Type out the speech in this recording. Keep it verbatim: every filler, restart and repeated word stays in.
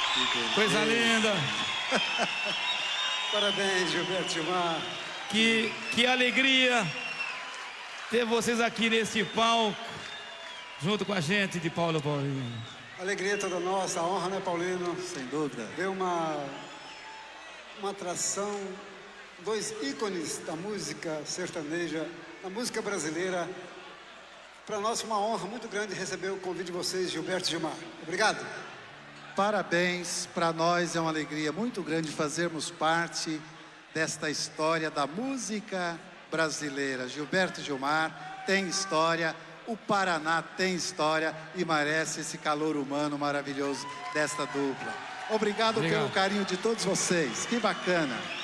Coisa linda. Parabéns, Gilberto Gilmar. Que, que alegria ter vocês aqui nesse palco, junto com a gente de Paulo Paulino. Alegria toda nossa, a honra, né, Paulino? Sem dúvida. Ver uma, uma atração, dois ícones da música sertaneja, da música brasileira. Para nós, uma honra muito grande receber o convite de vocês, Gilberto Gilmar. Obrigado. Parabéns, para nós é uma alegria muito grande fazermos parte desta história da música brasileira. Gilberto Gilmar tem história, o Paraná tem história e merece esse calor humano maravilhoso desta dupla. Obrigado, Obrigado. pelo carinho de todos vocês, que bacana.